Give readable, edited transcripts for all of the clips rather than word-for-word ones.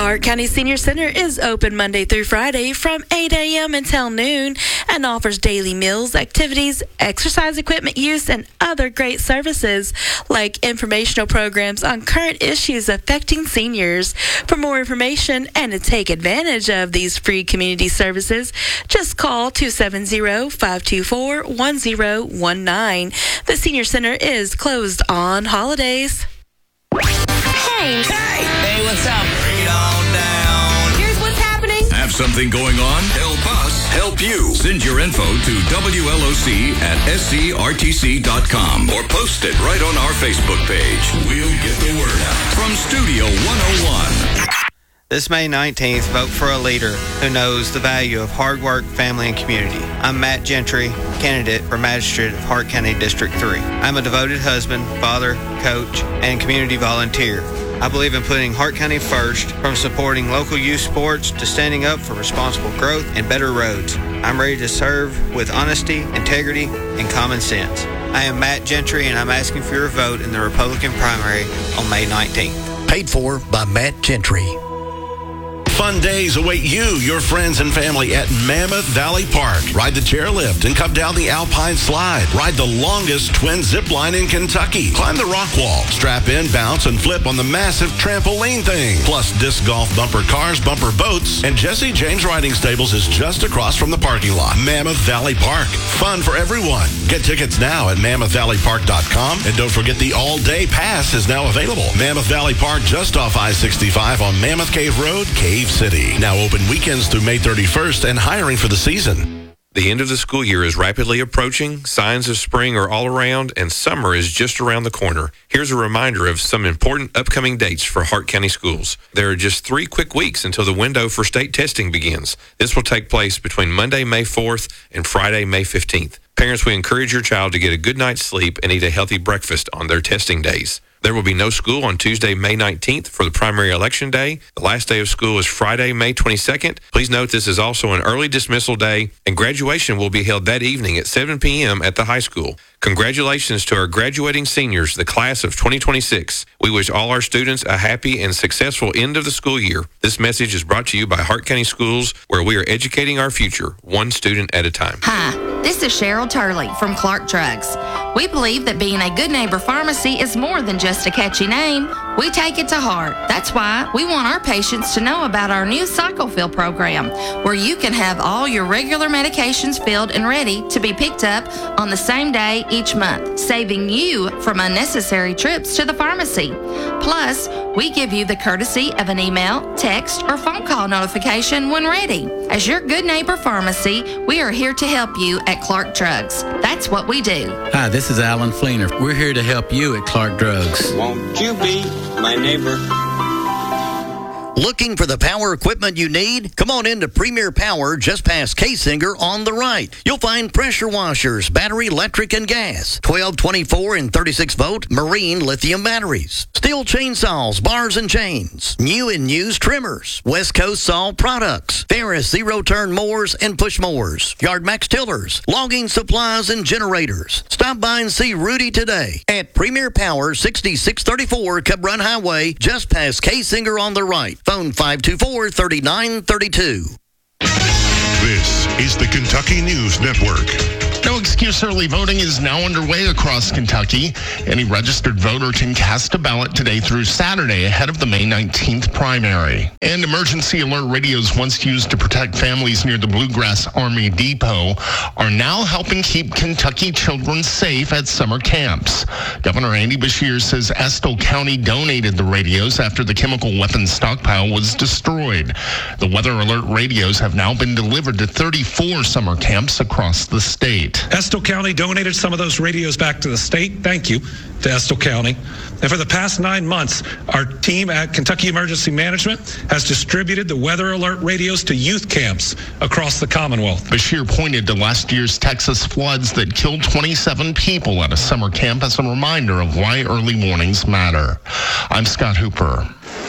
Hart County Senior Center is open Monday through Friday from 8 a.m. until noon and offers daily meals, activities, exercise equipment use, and other great services like informational programs on current issues affecting seniors. For more information and to take advantage of these free community services, just call 270-524-1019. The Senior Center is closed on holidays. Hey! Hey, what's up? Bring it on down. Here's what's happening. Have something going on? Help us help you. Send your info to WLOC@scrtc.com or post it right on our Facebook page. We'll get the word out. From Studio 101. This May 19th, vote for a leader who knows the value of hard work, family, and community. I'm Matt Gentry, candidate for Magistrate of Hart County District 3. I'm a devoted husband, father, coach, and community volunteer. I believe in putting Hart County first, from supporting local youth sports to standing up for responsible growth and better roads. I'm ready to serve with honesty, integrity, and common sense. I am Matt Gentry, and I'm asking for your vote in the Republican primary on May 19th. Paid for by Matt Gentry. Fun days await you, your friends, and family at Mammoth Valley Park. Ride the chairlift and come down the Alpine Slide. Ride the longest twin zip line in Kentucky. Climb the rock wall. Strap in, bounce, and flip on the massive trampoline thing. Plus disc golf, bumper cars, bumper boats, and Jesse James Riding Stables is just across from the parking lot. Mammoth Valley Park. Fun for everyone. Get tickets now at MammothValleyPark.com. And don't forget the all-day pass is now available. Mammoth Valley Park just off I-65 on Mammoth Cave Road, Cave City. Now open weekends through May 31st and hiring for the season. The end of the school year is rapidly approaching. Signs of spring are all around, and summer is just around the corner. Here's a reminder of some important upcoming dates for Hart County schools. There are just 3 quick weeks until the window for state testing begins. This will take place between Monday, May 4th and Friday, May 15th. Parents, we encourage your child to get a good night's sleep and eat a healthy breakfast on their testing days. There will be no school on Tuesday, May 19th for the primary election day. The last day of school is Friday, May 22nd. Please note this is also an early dismissal day, and graduation will be held that evening at 7 p.m. at the high school. Congratulations to our graduating seniors, the class of 2026. We wish all our students a happy and successful end of the school year. This message is brought to you by Hart County Schools, where we are educating our future, one student at a time. Hi, this is Cheryl Turley from Clark Drugs. We believe that being a good neighbor pharmacy is more than just a catchy name. We take it to heart. That's why we want our patients to know about our new Cycle Fill program, where you can have all your regular medications filled and ready to be picked up on the same day each month, saving you from unnecessary trips to the pharmacy. Plus, we give you the courtesy of an email, text, or phone call notification when ready. As your good neighbor pharmacy, we are here to help you at Clark Drugs. That's what we do. Hi, this is Alan Fleener. We're here to help you at Clark Drugs. Won't you be my neighbor? Looking for the power equipment you need? Come on into Premier Power just past K-Singer on the right. You'll find pressure washers, battery, electric, and gas, 12, 24, and 36-volt marine lithium batteries, steel chainsaws, bars and chains, new and used trimmers, West Coast Saw products, Ferris zero-turn mowers and push mowers, Yard Max tillers, logging supplies, and generators. Stop by and see Rudy today at Premier Power, 6634 Cub Run Highway, just past K-Singer on the right. Phone 524-3932. This is the Kentucky News Network. No excuse early voting is now underway across Kentucky. Any registered voter can cast a ballot today through Saturday ahead of the May 19th primary. And emergency alert radios once used to protect families near the Bluegrass Army Depot are now helping keep Kentucky children safe at summer camps. Governor Andy Beshear says Estill County donated the radios after the chemical weapons stockpile was destroyed. The weather alert radios have now been delivered to 34 summer camps across the state. Estill County donated some of those radios back to the state. Thank you to Estill County. And for the past 9 months, our team at Kentucky Emergency Management has distributed the weather alert radios to youth camps across the Commonwealth. Beshear pointed to last year's Texas floods that killed 27 people at a summer camp as a reminder of why early warnings matter. I'm Scott Hooper.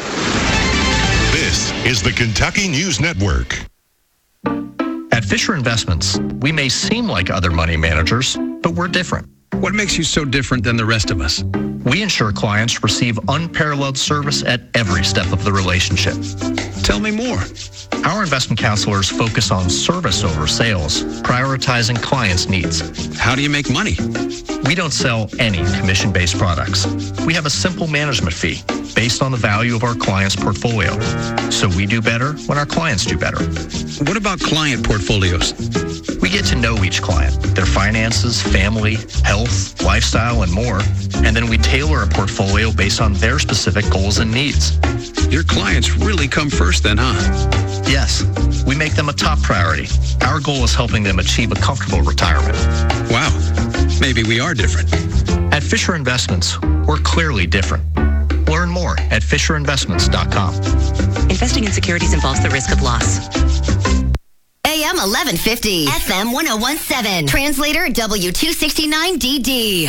This is the Kentucky News Network. At Fisher Investments, we may seem like other money managers, but we're different. What makes you so different than the rest of us? We ensure clients receive unparalleled service at every step of the relationship. Tell me more. Our investment counselors focus on service over sales, prioritizing clients' needs. How do you make money? We don't sell any commission-based products. We have a simple management fee based on the value of our client's portfolio. So we do better when our clients do better. What about client portfolios? We get to know each client, their finances, family, health, lifestyle, and more. And then we tailor a portfolio based on their specific goals and needs. Your clients really come first then, huh? Yes, we make them a top priority. Our goal is helping them achieve a comfortable retirement. Wow, maybe we are different. At Fisher Investments, we're clearly different. Learn more at FisherInvestments.com. Investing in securities involves the risk of loss. AM 1150, FM 1017, translator W269DD.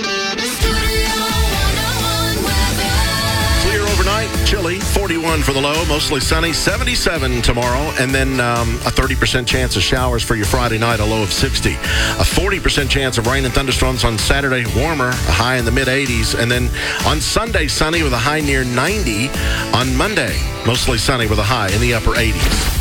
Clear overnight, chilly, 41 for the low, mostly sunny, 77 tomorrow, and then a 30% chance of showers for your Friday night, a low of 60. A 40% chance of rain and thunderstorms on Saturday, warmer, a high in the mid-80s, and then on Sunday, sunny with a high near 90. On Monday, mostly sunny with a high in the upper 80s.